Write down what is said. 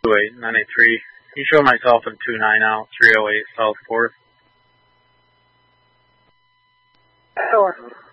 983. Can you show myself in 29 out, 308 South 4th? Sure.